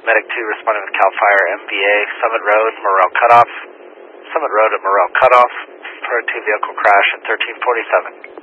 Medic 2 responding with CAL FIRE MVA, Summit Road, Morel Cutoff. Summit Road at Morel Cutoff. For a 2 vehicle crash at 1347.